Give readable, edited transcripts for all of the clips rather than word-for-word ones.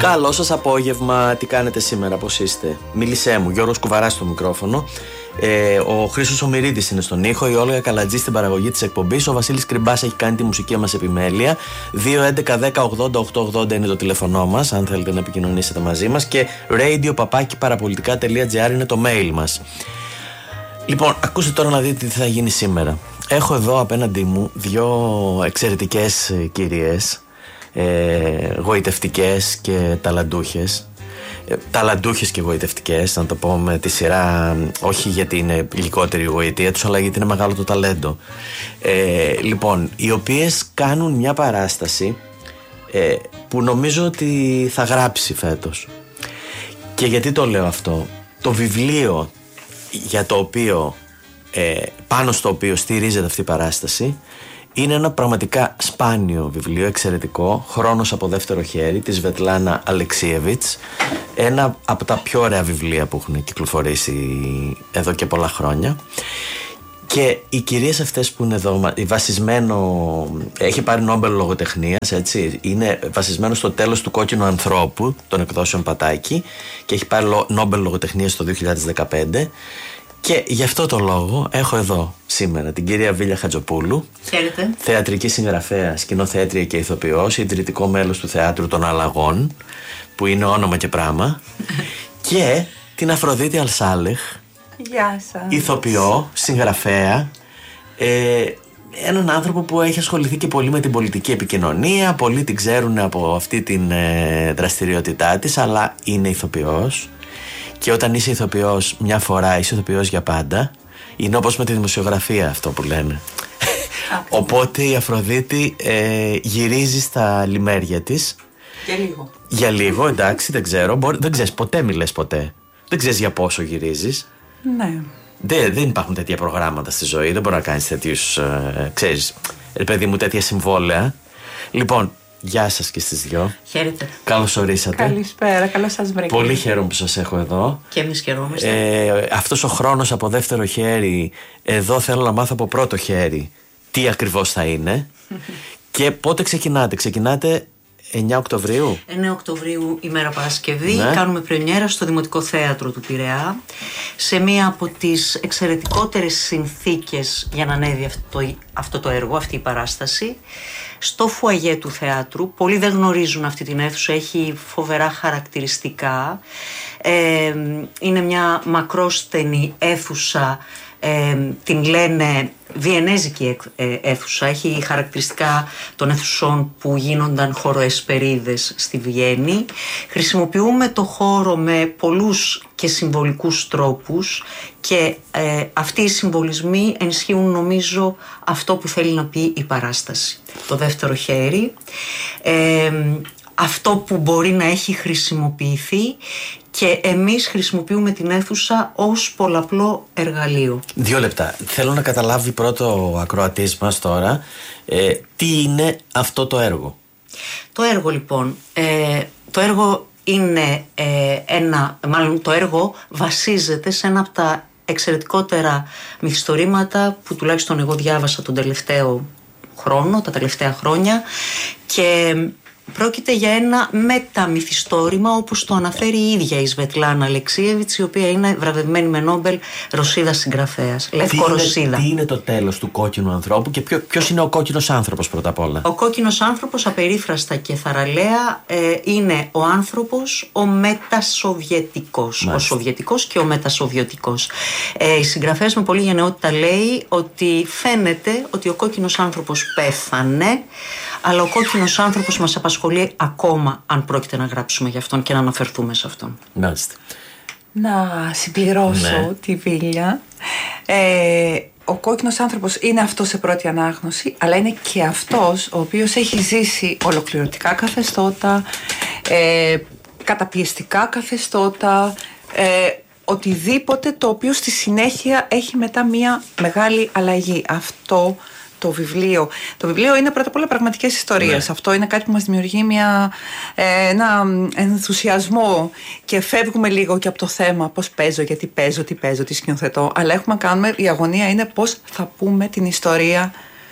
Καλό σας απόγευμα, τι κάνετε σήμερα, πώς είστε? Μίλησέ μου, Γιώργος Κουβαράς στο μικρόφωνο. Ο Χρήστος Ομηρίδης είναι στον ήχο, η Όλγα Καλατζή στην παραγωγή της εκπομπής, ο Βασίλης Κρυμπάς έχει κάνει τη μουσική μας επιμέλεια. 2-11-10-80-880 είναι το τηλέφωνό μας, αν θέλετε να επικοινωνήσετε μαζί μας, και radio@parapolitica.gr είναι το mail μας. Λοιπόν, ακούστε τώρα να δείτε τι θα γίνει σήμερα. Έχω εδώ απέναντί μου δύο εξαιρετικές κυρίες, γοητευτικές και ταλαντούχες. Ταλαντούχες και γοητευτικές, να το πω με τη σειρά, όχι γιατί είναι λιγότερη η γοητεία τους, αλλά γιατί είναι μεγάλο το ταλέντο. Λοιπόν, οι οποίες κάνουν μια παράσταση που νομίζω ότι θα γράψει φέτος. Και γιατί το λέω αυτό? Το βιβλίο για το οποίο, πάνω στο οποίο στηρίζεται αυτή η παράσταση, είναι ένα πραγματικά σπάνιο βιβλίο, εξαιρετικό, «Χρόνος από δεύτερο χέρι» της Σβετλάνα Αλεξίεβιτς. Ένα από τα πιο ωραία βιβλία που έχουν κυκλοφορήσει εδώ και πολλά χρόνια. Και οι κυρίες αυτές που είναι εδώ, έχει πάρει Νόμπελ λογοτεχνίας, έτσι, είναι βασισμένο στο τέλος του Κόκκινου Ανθρώπου των εκδόσεων Πατάκη και έχει πάρει Νόμπελ λογοτεχνίας το 2015. Και γι' αυτό το λόγο έχω εδώ σήμερα την κυρία Βίλια Χατζοπούλου. Χαίρετε. Θεατρική συγγραφέα, σκηνοθέτρια και ηθοποιός, ιδρυτικό μέλος του Θεάτρου των Αλλαγών, που είναι όνομα και πράγμα. Και την Αφροδίτη Αλσάλεχ. Γεια σας. Ηθοποιό, συγγραφέα, έναν άνθρωπο που έχει ασχοληθεί και πολύ με την πολιτική επικοινωνία. Πολλοί την ξέρουν από αυτή την δραστηριότητά της, αλλά είναι ηθοποιός. Και όταν είσαι ηθοποιός μια φορά, είσαι ηθοποιός για πάντα. Είναι όπως με τη δημοσιογραφία αυτό που λένε. Οπότε η Αφροδίτη γυρίζει στα λιμέρια της. Για λίγο. Για λίγο, εντάξει, δεν ξέρω. Δεν ξέρεις ποτέ, μιλες ποτέ. Δεν ξέρεις για πόσο γυρίζεις. Ναι. Δεν υπάρχουν τέτοια προγράμματα στη ζωή. Δεν μπορεί να κάνεις τέτοιους, ξέρεις, ρε παιδί μου, τέτοια συμβόλαια. Λοιπόν, γεια σας και στις δυο. Χαίρετε. Καλώς ορίσατε. Καλησπέρα, καλώς σας βρήκα. Πολύ χαίρομαι που σας έχω εδώ. Και εμείς χαιρόμαστε. Αυτός ο χρόνος από δεύτερο χέρι, εδώ θέλω να μάθω από πρώτο χέρι τι ακριβώς θα είναι. Και πότε ξεκινάτε? Ξεκινάτε 9 Οκτωβρίου. 9 Οκτωβρίου, ημέρα Παρασκευή, ναι. Κάνουμε πρεμιέρα στο Δημοτικό Θέατρο του Πειραιά, σε μία από τις εξαιρετικότερες συνθήκες για να ανέβει αυτό το έργο, αυτή η παράσταση, στο φουαγέ του θεάτρου. Πολλοί δεν γνωρίζουν αυτή την αίθουσα, έχει φοβερά χαρακτηριστικά. Είναι μια μακρόστενη αίθουσα, την λένε βιενέζικη αίθουσα. Έχει χαρακτηριστικά των αίθουσών που γίνονταν χωροεσπερίδες στη Βιέννη. Χρησιμοποιούμε το χώρο με πολλούς και συμβολικούς τρόπους και αυτοί οι συμβολισμοί ενισχύουν, νομίζω, αυτό που θέλει να πει η παράσταση. Το δεύτερο χέρι, αυτό που μπορεί να έχει χρησιμοποιηθεί, και εμείς χρησιμοποιούμε την αίθουσα ως πολλαπλό εργαλείο. 2 λεπτά. Θέλω να καταλάβει πρώτο ο ακροατής μας τώρα τι είναι αυτό το έργο. Το έργο, λοιπόν, το έργο είναι το έργο βασίζεται σε ένα από τα εξαιρετικότερα μυθιστορήματα που τουλάχιστον εγώ διάβασα τον τελευταίο χρόνο, τα τελευταία χρόνια, και πρόκειται για ένα μεταμυθιστόρημα, όπως το αναφέρει η ίδια η Σβετλάνα Αλεξίεβιτς, η οποία είναι βραβευμένη με Νόμπελ Ρωσίδα συγγραφέας. Λεύκο Ρωσίδα. Τι είναι το τέλος του Κόκκινου Ανθρώπου και ποιος είναι ο κόκκινος άνθρωπος πρώτα απ' όλα? Ο κόκκινος άνθρωπος, απερίφραστα και θαραλέα, είναι ο άνθρωπος ο μετασοβιετικός. Μάλιστα. Ο σοβιετικός και ο μετασοβιετικός. Η συγγραφέας με πολύ γενναιότητα λέει ότι φαίνεται ότι ο κόκκινος άνθρωπος πέθανε, αλλά ο κόκκινος άνθρωπος μας απασχολεί ακόμα, αν πρόκειται να γράψουμε για αυτόν και να αναφερθούμε σε αυτόν. Μάλιστα. Να συμπληρώσω, ναι, τη Βίλια. Ο κόκκινος άνθρωπος είναι αυτός σε πρώτη ανάγνωση, αλλά είναι και αυτός ο οποίος έχει ζήσει ολοκληρωτικά καθεστώτα, καταπιεστικά καθεστώτα, οτιδήποτε το οποίο στη συνέχεια έχει μετά μια μεγάλη αλλαγή. Αυτό το βιβλίο. Το βιβλίο είναι πρώτα απ' όλα πραγματικές ιστορίες. Ναι. Αυτό είναι κάτι που μας δημιουργεί ένα ενθουσιασμό και φεύγουμε λίγο και από το θέμα πώς παίζω, γιατί παίζω, τι σκηνοθετώ. Αλλά έχουμε να κάνουμε, η αγωνία είναι πώς θα πούμε την ιστορία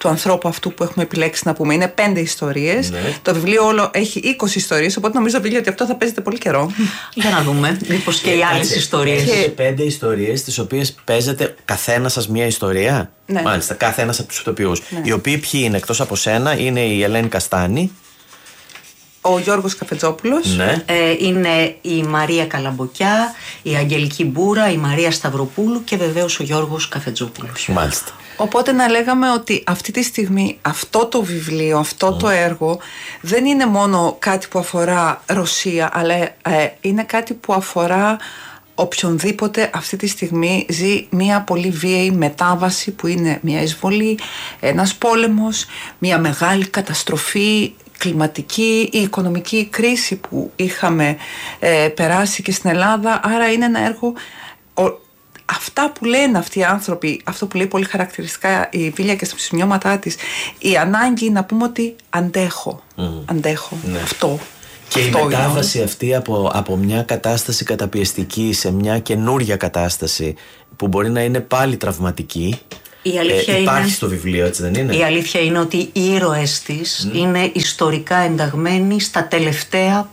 του ανθρώπου αυτού που έχουμε επιλέξει να πούμε. Είναι 5 ιστορίες. Ναι. Το βιβλίο όλο έχει 20 ιστορίες, οπότε νομίζω ότι αυτό θα παίζεται πολύ καιρό. Για να δούμε, μήπως και οι άλλες ιστορίες. Έχετε 5 ιστορίες, τις οποίες παίζετε καθένα σας μία ιστορία. Ναι. Μάλιστα, κάθε ένας από τους ηθοποιούς. Ναι. Οι οποίοι ποιοι είναι εκτός από σένα? Είναι η Ελένη Καστάνη. Ο Γιώργος Καφετζόπουλος. Ναι. Είναι η Μαρία Καλαμποκιά, η Αγγελική Μπούρα, η Μαρία Σταυροπούλου και βεβαίως ο Γιώργος Καφετζόπουλος. Μάλιστα. Οπότε να λέγαμε ότι αυτή τη στιγμή αυτό το βιβλίο, αυτό το έργο δεν είναι μόνο κάτι που αφορά Ρωσία, αλλά είναι κάτι που αφορά οποιονδήποτε αυτή τη στιγμή ζει μια πολύ βίαιη μετάβαση που είναι μια εισβολή, ένας πόλεμος, μια μεγάλη καταστροφή κλιματική ή οικονομική κρίση που είχαμε περάσει και στην Ελλάδα. Άρα είναι ένα έργο, αυτά που λένε αυτοί οι άνθρωποι, αυτό που λέει πολύ χαρακτηριστικά η Βίλια και στα σημειώματά της, η ανάγκη να πούμε ότι αντέχω, Ναι. αυτό. Και η μετάβαση αυτή από μια κατάσταση καταπιεστική σε μια καινούρια κατάσταση που μπορεί να είναι πάλι τραυματική. Η αλήθεια υπάρχει είναι, στο βιβλίο, έτσι δεν είναι? Η αλήθεια είναι ότι οι ήρωες της είναι ιστορικά ενταγμένοι στα τελευταία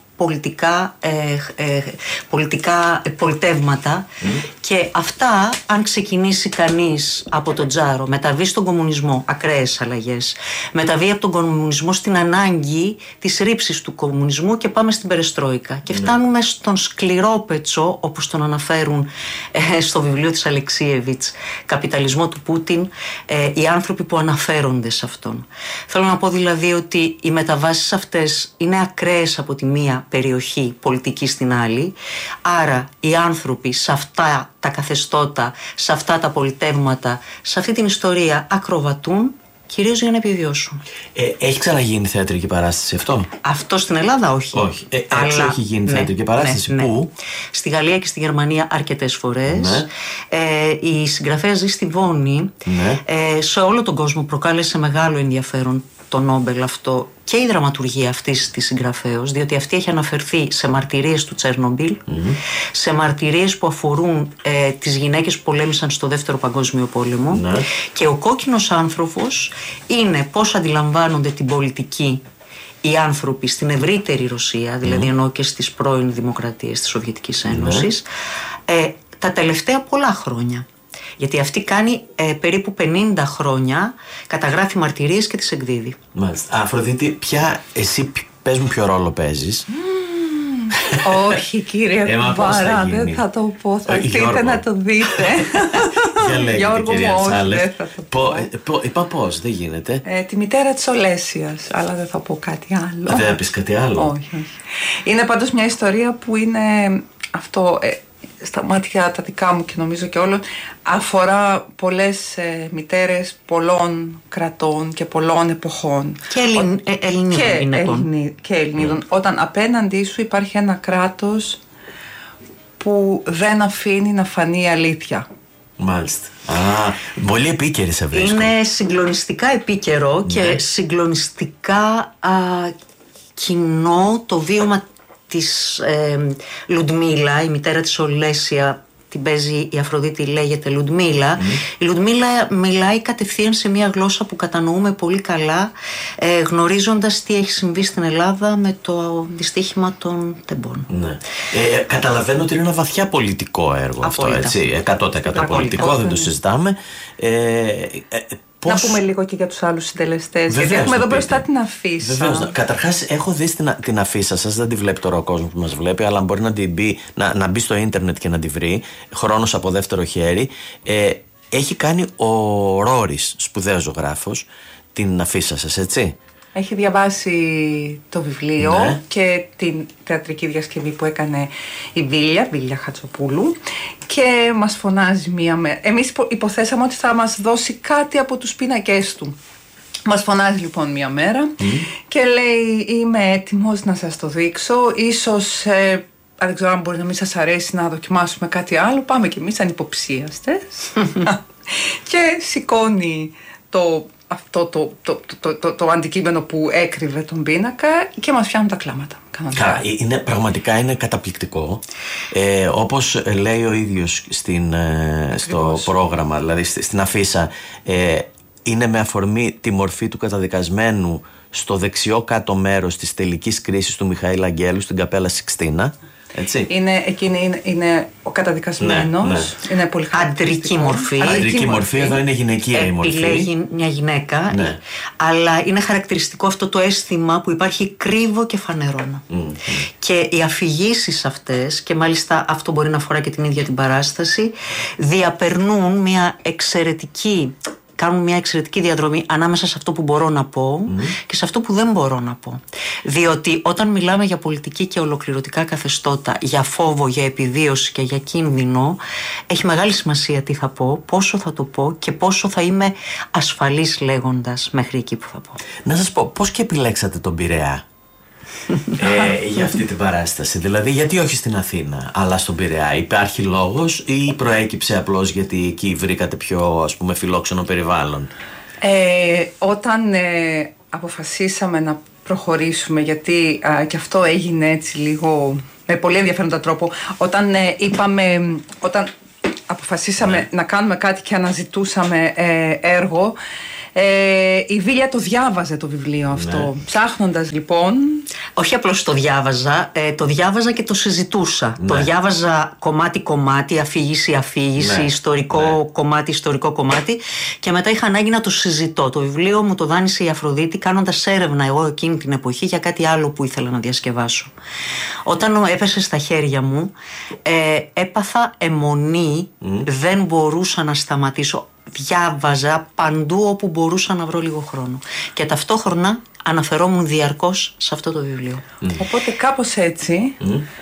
πολιτεύματα και αυτά, αν ξεκινήσει κανείς από τον Τζάρο, μεταβεί στον κομμουνισμό, ακραίες αλλαγές, μεταβεί από τον κομμουνισμό στην ανάγκη της ρήψης του κομμουνισμού και πάμε στην Περεστρόικα και φτάνουμε στον σκληρόπετσο, όπως τον αναφέρουν στο βιβλίο της Αλεξίεβιτς, «Καπιταλισμό του Πούτιν», οι άνθρωποι που αναφέρονται σε αυτόν. Θέλω να πω δηλαδή ότι οι μεταβάσεις αυτές είναι ακραίες από τη μία περιοχή πολιτική στην άλλη, άρα οι άνθρωποι σε αυτά τα καθεστώτα, σε αυτά τα πολιτεύματα, σε αυτή την ιστορία ακροβατούν κυρίως για να επιβιώσουν. Έχει ξαναγίνει θεατρική παράσταση αυτό? Αυτό στην Ελλάδα όχι. Όχι. Αλλά έχει γίνει θεατρική παράσταση. Πού? Στη Γαλλία και στη Γερμανία αρκετές φορές. Η συγγραφέα ζει στη Βόνη. Σε όλο τον κόσμο προκάλεσε μεγάλο ενδιαφέρον το Νόμπελ αυτό και η δραματουργία αυτής της συγγραφέως, διότι αυτή έχει αναφερθεί σε μαρτυρίες του Τσέρνομπιλ, σε μαρτυρίες που αφορούν τις γυναίκες που πολέμησαν στο Δεύτερο Παγκόσμιο Πόλεμο, και ο κόκκινος άνθρωπος είναι πώς αντιλαμβάνονται την πολιτική οι άνθρωποι στην ευρύτερη Ρωσία, δηλαδή εννοώ και στις πρώην δημοκρατίες της Σοβιετικής Ένωσης, τα τελευταία πολλά χρόνια. Γιατί αυτή κάνει περίπου 50 χρόνια, καταγράφει μαρτυρίες και τις εκδίδει. Μάλιστα. Αφροδίτη, εσύ πες μου ποιο ρόλο παίζεις? Όχι κύριε Κουμπάρα, δεν θα το πω, θα έρθετε να το δείτε. Ποια λέγεται κυρία Τσάλεφ? Είπα πώς, δεν γίνεται. Τη μητέρα της Ολέσιας, αλλά δεν θα πω κάτι άλλο. Δεν θα πεις κάτι άλλο? Όχι. Είναι πάντως μια ιστορία που είναι αυτό... στα μάτια τα δικά μου και νομίζω και όλων, αφορά πολλές μητέρες πολλών κρατών και πολλών εποχών και Ελληνίδων και Ελληνίδων. Όταν απέναντί σου υπάρχει ένα κράτος που δεν αφήνει να φανεί η αλήθεια. Μάλιστα. Πολύ επίκαιρη σε βρίσκω. Είναι συγκλονιστικά επίκαιρο και συγκλονιστικά κοινό το βίωμα της Λουντμίλα, η μητέρα της Ολέσια, την παίζει η Αφροδίτη, λέγεται Λουντμίλα. Η Λουντμίλα μιλάει κατευθείαν σε μια γλώσσα που κατανοούμε πολύ καλά, γνωρίζοντας τι έχει συμβεί στην Ελλάδα με το δυστύχημα των τεμπών. Καταλαβαίνω ότι είναι ένα βαθιά πολιτικό έργο. Απόλυτα. Αυτό, έτσι, 100% πολιτικό, δεν το συζητάμε. Να πούμε λίγο και για τους άλλους συντελεστές. Γιατί έχουμε εδώ μπροστά την αφίσα. Βεβαίως. Καταρχάς, έχω δει την αφίσα σας, δεν τη βλέπει τώρα ο κόσμος που μας βλέπει, αλλά μπορεί να μπει στο ίντερνετ και να τη βρει. Χρόνος από δεύτερο χέρι. Έχει κάνει ο Ρόρις, σπουδαίος ζωγράφος, την αφίσα σας, έτσι. Έχει διαβάσει το βιβλίο και την θεατρική διασκευή που έκανε η Βίλια Χατσοπούλου και μας φωνάζει μία μέρα. Εμείς υποθέσαμε ότι θα μας δώσει κάτι από τους πίνακες του. Μας φωνάζει λοιπόν μία μέρα και λέει, είμαι έτοιμος να σας το δείξω, ίσως δεν ξέρω αν μπορεί να μην σας αρέσει να δοκιμάσουμε κάτι άλλο, πάμε κι εμείς ανυποψίαστες. Και σηκώνει το αντικείμενο που έκρυβε τον πίνακα και μας πιάνουν τα κλάματα. Πραγματικά είναι καταπληκτικό. Όπως λέει ο ίδιος στο πρόγραμμα, δηλαδή στην αφίσα, είναι με αφορμή τη μορφή του καταδικασμένου στο δεξιό κάτω μέρος της τελικής κρίσης του Μιχαήλ Αγγέλου στην Καπέλα Σιξτίνα. Έτσι. Είναι ο καταδικασμένος. Ναι. Είναι πολύ αντρική μορφή. Αντρική μορφή, εδώ είναι γυναικεία η μορφή. Επιλέγει μια γυναίκα. Ναι. Αλλά είναι χαρακτηριστικό αυτό το αίσθημα που υπάρχει κρύβο και φανερώνω. Και οι αφηγήσεις αυτές, και μάλιστα αυτό μπορεί να αφορά και την ίδια την παράσταση, διαπερνούν μια εξαιρετική. Κάνουν μια εξαιρετική διαδρομή ανάμεσα σε αυτό που μπορώ να πω και σε αυτό που δεν μπορώ να πω. Διότι όταν μιλάμε για πολιτική και ολοκληρωτικά καθεστώτα, για φόβο, για επιβίωση και για κίνδυνο, έχει μεγάλη σημασία τι θα πω, πόσο θα το πω και πόσο θα είμαι ασφαλής λέγοντας μέχρι εκεί που θα πω. Να σας πω, πώς και επιλέξατε τον Πειραιά για αυτή την παράσταση? Δηλαδή, γιατί όχι στην Αθήνα, αλλά στον Πειραιά? Υπάρχει λόγος ή προέκυψε απλώς γιατί εκεί βρήκατε πιο, ας πούμε, φιλόξενο περιβάλλον? Όταν αποφασίσαμε να προχωρήσουμε, γιατί και αυτό έγινε έτσι λίγο με πολύ ενδιαφέροντα τρόπο, όταν αποφασίσαμε να κάνουμε κάτι και αναζητούσαμε έργο, η Βίλια το διάβαζε το βιβλίο αυτό. Ψάχνοντας λοιπόν. Όχι απλώς το διάβαζα, το διάβαζα και το συζητούσα. Το διάβαζα κομμάτι-κομμάτι, αφήγηση-αφήγηση, ιστορικό κομμάτι, και μετά είχα ανάγκη να το συζητώ. Το βιβλίο μου το δάνεισε η Αφροδίτη κάνοντας έρευνα εγώ εκείνη την εποχή για κάτι άλλο που ήθελα να διασκευάσω. Όταν έπεσε στα χέρια μου, έπαθα αιμονή, δεν μπορούσα να σταματήσω. Διάβαζα παντού όπου μπορούσα να βρω λίγο χρόνο. Και ταυτόχρονα αναφερόμουν διαρκώς σε αυτό το βιβλίο. Οπότε κάπως έτσι,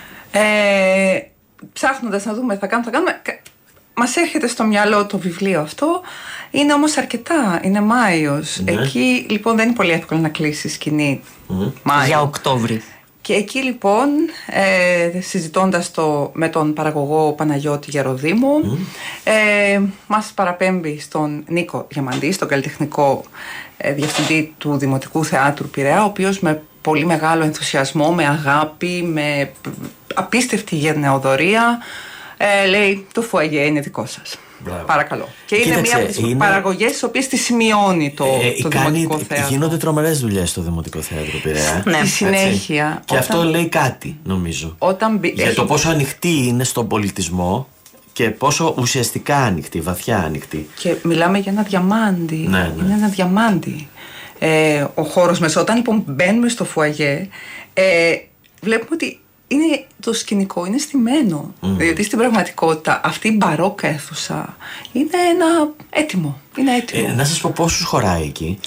ψάχνοντας να δούμε θα κάνουμε, μας έρχεται στο μυαλό το βιβλίο αυτό. Είναι όμως αρκετά, είναι Μάιος. Εκεί λοιπόν δεν είναι πολύ εύκολο να κλείσει σκηνή Μάιο. Για Οκτώβρη. Και εκεί λοιπόν, συζητώντας το με τον παραγωγό Παναγιώτη Γεροδήμου, μας παραπέμπει στον Νίκο Διαμαντή, στον καλλιτεχνικό διευθυντή του Δημοτικού Θεάτρου Πειραιά, ο οποίος με πολύ μεγάλο ενθουσιασμό, με αγάπη, με απίστευτη γενναιοδωρία λέει: το φουαγέ είναι δικό σας. Μπράβο. Παρακαλώ. Και είναι μία από τις παραγωγές τις οποίες τη σημειώνει το Δημοτικό Θέατρο. Γίνονται τρομερές δουλειές στο Δημοτικό Θέατρο Πειραιά. Στη συνέχεια. Και αυτό λέει κάτι, νομίζω. Για το πόσο ανοιχτή είναι στον πολιτισμό και πόσο ουσιαστικά ανοιχτή, βαθιά ανοιχτή. Και μιλάμε για ένα διαμάντι. Είναι ένα διαμάντι. Ο χώρος μέσα. Όταν λοιπόν μπαίνουμε στο φουαγέ, βλέπουμε ότι είναι το σκηνικό, είναι στημένο. Διότι στην πραγματικότητα αυτή η μπαρόκα αίθουσα είναι ένα έτοιμο. Να σας πω πόσους χωράει εκεί?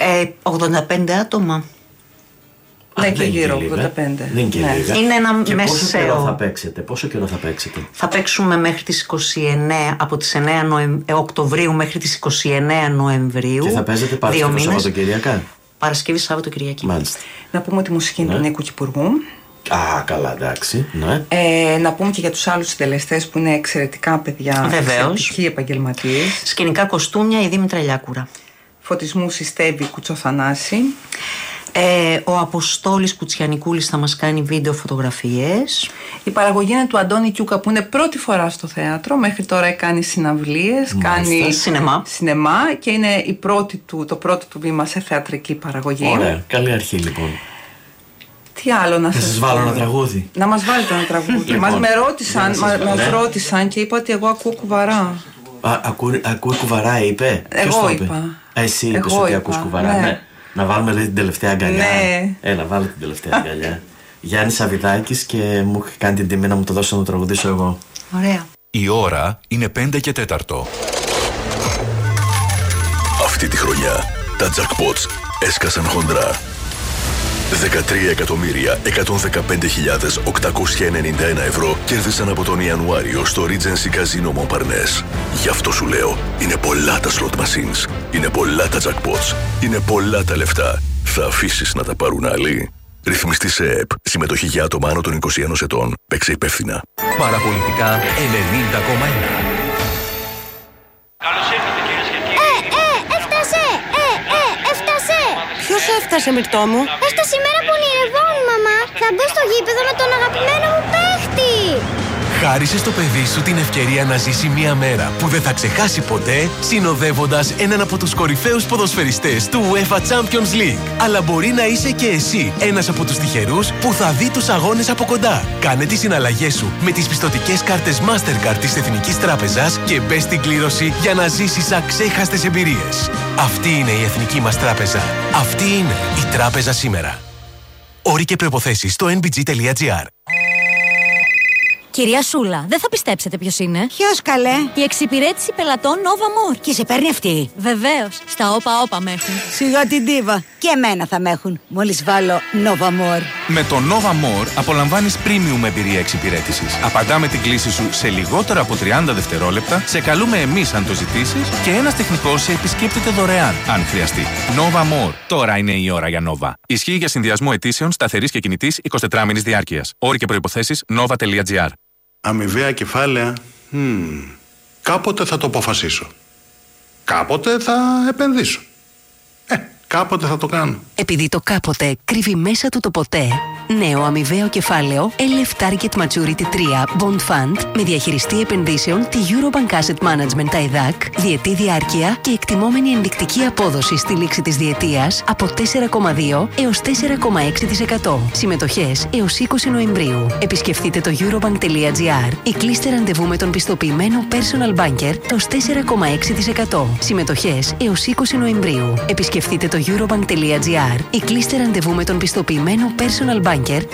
85 άτομα. Ναι, και γύρω 85. Δεν είναι και λίγα. Είναι ένα και μεσαίο. Πόσο καιρό θα παίξετε? Θα παίξουμε μέχρι τις 29, από τις 9 Οκτωβρίου μέχρι τις 29 Νοεμβρίου. Και θα παίζετε Παρασκευή Σαββατοκυριακά? Παρασκευή Σαββατοκυριακή. Μάλιστα. Να πούμε τη μουσική του Νίκου Κυπουργού. Α, καλά, εντάξει. Ναι. Να πούμε και για τους άλλους συντελεστές που είναι εξαιρετικά παιδιά, εξαιρετικοί επαγγελματίες. Σκηνικά κοστούμια η Δήμητρα Λιάκουρα. Φωτισμούς η Στέβη Κουτσοθανάση. Ο Αποστόλης Κουτσιανικούλης θα μας κάνει βίντεο φωτογραφίες. Η παραγωγή είναι του Αντώνη Κιούκα που είναι πρώτη φορά στο θέατρο. Μέχρι τώρα κάνει συναυλίες, κάνει σινεμά και είναι το πρώτο του βήμα σε θεατρική παραγωγή. Ωραία, καλή αρχή λοιπόν. Τι άλλο να σας βάλω ένα τραγούδι? Να μας βάλετε ένα τραγούδι. Μας ρώτησαν και είπα ότι εγώ ακούω κουβαρά. Ακούει κουβαρά, είπε? Εγώ είπα. Εσύ είπες ότι ακούς κουβαρά? Ναι. Να βάλουμε την τελευταία αγκαλιά. Έλα, βάλε την τελευταία αγκαλιά. Γιάννης Σαββιδάκης, και μου έχει κάνει την τιμή να μου το δώσω να το τραγουδήσω εγώ. Ωραία. Η ώρα είναι 5 και 4. Αυτή τη χρονιά τα jackpots έσκασαν χοντρά. 13.115.891 ευρώ κέρδισαν από τον Ιανουάριο στο Regency Casino Montparnasse. Γι' αυτό σου λέω, είναι πολλά τα slot machines, είναι πολλά τα jackpots, είναι πολλά τα λεφτά. Θα αφήσεις να τα πάρουν άλλοι? Ρυθμιστή σε ΕΕΠ. Συμμετοχή για άτομα άνω των 21 ετών. Παίξε υπεύθυνα. Παραπολιτικά 90,1. Καλώς ήρθατε κυρίες και κύριοι. Έφτασε! Έφτασε! Ποιος έφτασε, Μυρτώ μου? Έφτασε η μέρα που ονειρευόμουν, μαμά. Θα μπω στο γήπεδο με τον αγαπημένο μου παίχτη. Χάρισε στο παιδί σου την ευκαιρία να ζήσει μια μέρα που δεν θα ξεχάσει ποτέ, συνοδεύοντας έναν από τους κορυφαίους ποδοσφαιριστές του UEFA Champions League. Αλλά μπορεί να είσαι και εσύ ένας από τους τυχερούς που θα δει τους αγώνες από κοντά. Κάνε τις συναλλαγές σου με τις πιστωτικές κάρτες Mastercard της Εθνικής Τράπεζας και μπες στην κλήρωση για να ζήσεις αξέχαστες εμπειρίες. Αυτή είναι η Εθνική μας Τράπεζα. Αυτή είναι η Τράπεζα σήμερα. Όροι και προϋποθέσεις στο nbg.gr. Κυρία Σούλα, δεν θα πιστέψετε ποιος είναι. Ποιος καλέ? Η εξυπηρέτηση πελατών Nova More. Και σε παίρνει αυτή? Βεβαίως. Στα όπα με έχουν. Σιγά την ντίβα. Και εμένα θα με έχουν. Μόλις βάλω Nova More. Με το Nova More απολαμβάνεις premium εμπειρία εξυπηρέτησης. Απαντάμε την κλήση σου σε λιγότερα από 30 δευτερόλεπτα, σε καλούμε εμείς αν το ζητήσεις και ένας τεχνικός σε επισκέπτεται δωρεάν, αν χρειαστεί. Nova More. Τώρα είναι η ώρα για Nova. Ισχύει για συνδυασμό αιτήσεων σταθερής και κινητής 24 μήνης διάρκειας. Όροι και προϋποθέσεις nova.gr. Αμοιβαία κεφάλαια. Κάποτε θα το αποφασίσω. Κάποτε θα επενδύσω. Κάποτε θα το κάνω. Επειδή το κάποτε κρύβει μέσα του το ποτέ, νέο αμοιβαίο κεφάλαιο LF Target Maturity 3 Bond Fund με διαχειριστή επενδύσεων τη Eurobank Asset Management TAIDAC, διετή διάρκεια και εκτιμόμενη ενδεικτική απόδοση στη λήξη της διετίας από 4,2 έως 4,6%. Συμμετοχές έως 20 Νοεμβρίου. Επισκεφτείτε το eurobank.gr ή κλείστε ραντεβού με τον πιστοποιημένο Personal Banker το 4,6%. Συμμετοχές έως 20 Νοεμβρίου. Επισκεφτείτε το eurobank.gr ή κλείστε ραντεβού με τον πιστοποιημένο Personal Banker